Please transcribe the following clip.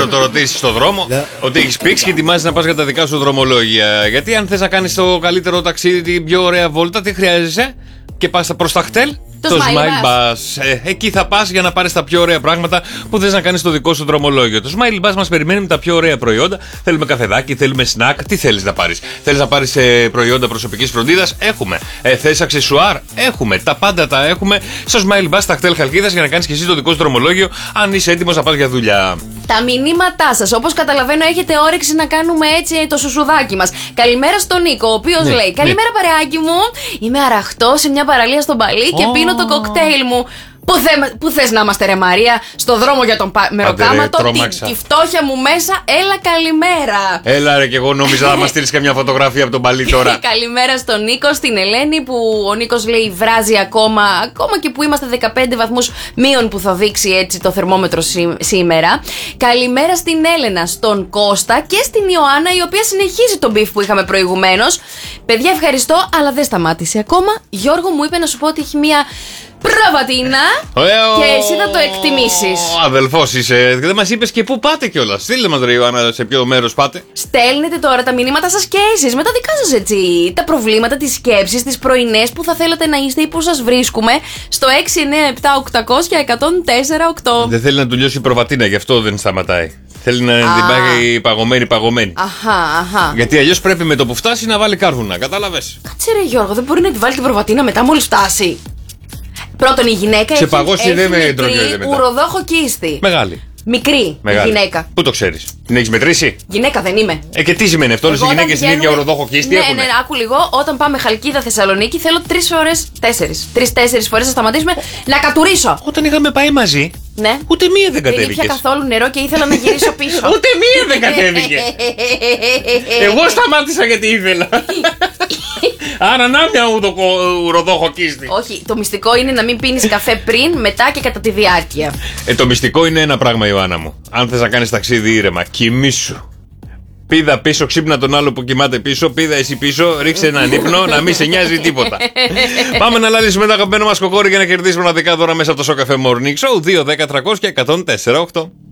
ξέρω, το ρωτήσει στον δρόμο ότι έχει πήξει και ετοιμάζει να πα για τα δικά σου δρομολόγια. Γιατί αν θε να κάνει το καλύτερο ταξίδι, την πιο ωραία βόλτα, τι χρειάζεσαι? Και πα προ τα χτέλ. Το Smile Bus. Εκεί θα πας για να πάρεις τα πιο ωραία πράγματα που θες να κάνεις στο δικό σου δρομολόγιο. Το Smile Bus μας περιμένει με τα πιο ωραία προϊόντα. Θέλουμε καφεδάκι, θέλουμε σνακ. Τι θέλεις να πάρεις? Θέλεις να πάρεις προϊόντα προσωπικής φροντίδας? Έχουμε. Θέλεις αξεσουάρ? Έχουμε. Τα πάντα τα έχουμε στο Smile Bus στα χτέλ Χαλκίδας για να κάνεις και εσύ το δικό σου δρομολόγιο αν είσαι έτοιμος να πας για δουλειά. Τα μηνύματά σας, όπως καταλαβαίνω, έχετε όρεξη να κάνουμε έτσι το σουσουδάκι μας. Καλημέρα στον Νίκο, ο οποίος λέει: Καλημέρα, παρεάκι μου. Είμαι αραχτός σε μια παραλία στον Παλί και πίνω το κοκτέιλ μου. Πού θες να είμαστε, ρε Μαρία? Στο δρόμο για τον μεροκάματο, τη φτώχεια μου μέσα. Έλα, καλημέρα. Έλα, ρε, και εγώ νόμιζα να μας στείλεις καμιά φωτογραφία από τον Παλί τώρα. Καλημέρα στον Νίκο, στην Ελένη, που ο Νίκος λέει βράζει ακόμα και που είμαστε 15 βαθμούς μείον που θα δείξει έτσι το θερμόμετρο σήμερα. Καλημέρα στην Έλενα, στον Κώστα και στην Ιωάννα, η οποία συνεχίζει τον μπιφ που είχαμε προηγουμένως. Παιδιά, ευχαριστώ, αλλά δεν σταμάτησε ακόμα. Γιώργο, μου είπε να σου πω ότι έχει μια προβατίνα και εσύ θα το εκτιμήσεις. Αδελφός είσαι. Δεν μας είπες και πού πάτε κιόλας. Στείλτε μας, ρε Ιωάννα, σε ποιο μέρος πάτε. Στέλνετε τώρα τα μηνύματα σας και εσείς με τα δικά σας έτσι. Τα προβλήματα, τις σκέψεις, τις πρωινές που θα θέλατε να είστε ή που σας βρίσκουμε στο 697-800-1048. Δεν θέλει να του λιώσει η προβατίνα, γι' αυτό δεν σταματάει. Θέλει να την πάει παγωμένη. Αχα. Γιατί αλλιώς πρέπει με το που φτάσει να βάλει κάρβουνα. Κατάλαβες. Κάτσε, ρε Γιώργο, δεν μπορεί να τη βάλει την προβατίνα μετά μόλις φτάσει. Πρώτον, η γυναίκα σε παγώσει δεν με ντρογιάζει μετά. Ουροδόχο κίστη. Μεγάλη. Μικρή η γυναίκα. Πού το ξέρεις? Την έχεις μετρήσει? Γυναίκα δεν είμαι. Και τι σημαίνει αυτό? Όλες οι γυναίκες στην ίδια ουροδόχο κίστη έχουν? Ναι, άκου λίγο. Όταν πάμε Χαλκίδα Θεσσαλονίκη, θέλω 3-4 φορές να σταματήσουμε να κατουρίσω. Όταν είχαμε πάει μαζί, ναι, ούτε μία δεν κατέβηκε. Δεν ήπια καθόλου νερό και ήθελα να γυρίσω πίσω. Ούτε μία δεν κατέβηκε. Εγώ σταμάτησα γιατί ήθελα. Άρα να μια ουροδόχο κίστη. Όχι, το μυστικό είναι να μην πίνεις καφέ πριν, μετά και κατά τη διάρκεια. Το μυστικό είναι ένα πράγμα, Ιωάννα μου. Αν θες να κάνεις ταξίδι ήρεμα, κοιμήσου. Πήδα πίσω, ξύπνα τον άλλο που κοιμάται πίσω. Πήδα εσύ πίσω, ρίξε έναν ύπνο, να μην σε νοιάζει τίποτα. Πάμε να λαλήσουμε το αγαπημένο μας κοκόρι για να κερδίσουμε μοναδικά δώρα μέσα από το Σοκαφέ Morning Show. 2, 10, 300 και 104, 8.